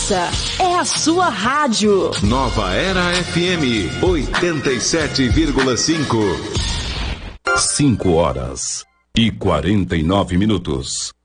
Essa é a sua rádio. Nova Era FM 87,5. 5 horas e 49 minutos.